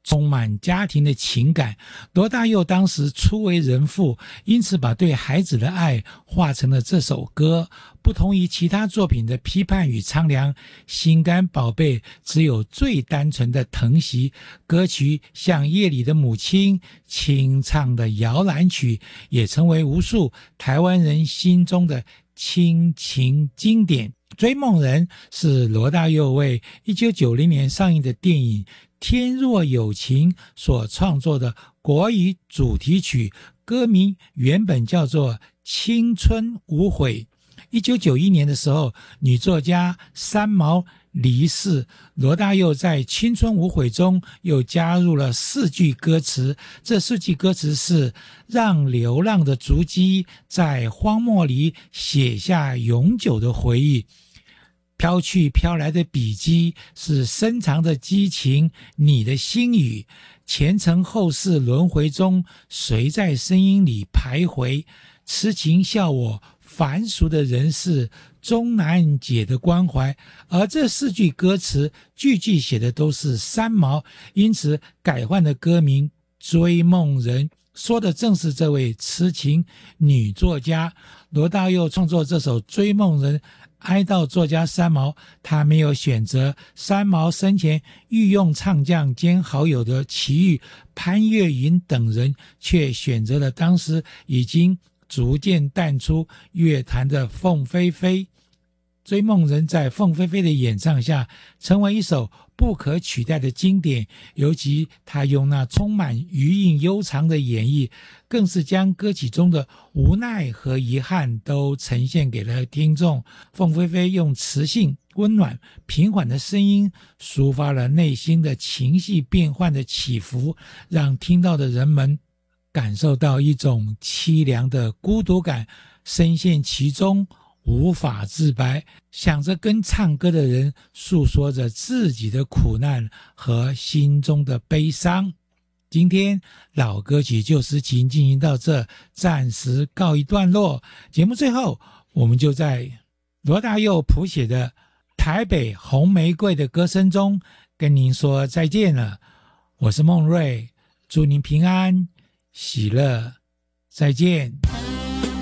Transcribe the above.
充满家庭的情感。罗大佑当时初为人父，因此把对孩子的爱化成了这首歌。不同于其他作品的批判与苍凉，心肝宝贝只有最单纯的疼惜。歌曲像夜里的母亲清唱的摇篮曲，也成为无数台湾人心中的亲情经典。追梦人是罗大佑为1990年上映的电影《天若有情》所创作的国语主题曲，歌名原本叫做《青春无悔》。1991年的时候，女作家三毛离世，罗大佑在《青春无悔》中又加入了4句歌词，这4句歌词是：让流浪的足迹在荒漠里写下永久的回忆，飘去飘来的笔迹是深藏的激情，你的心语，前尘后世轮回中，谁在声音里徘徊，痴情笑我凡俗的人世，终难解的关怀。而这4句歌词句句写的都是三毛，因此改换的歌名《追梦人》，说的正是这位痴情女作家。罗大佑创作这首《追梦人》，哀悼作家三毛，他没有选择三毛生前御用唱将兼好友的齐豫、潘越云等人，却选择了当时已经逐渐淡出乐坛的凤飞飞。追梦人在凤飞飞的演唱下成为一首不可取代的经典，尤其他用那充满余韵悠长的演绎，更是将歌曲中的无奈和遗憾都呈现给了听众。凤飞飞用磁性、温暖、平缓的声音抒发了内心的情绪变幻的起伏，让听到的人们感受到一种凄凉的孤独感，深陷其中无法自白，想着跟唱歌的人诉说着自己的苦难和心中的悲伤。今天老歌曲旧时情进行到这，暂时告一段落。节目最后，我们就在罗大佑谱写的《台北红玫瑰》的歌声中跟您说再见了。我是孟瑞，祝您平安喜乐，再见。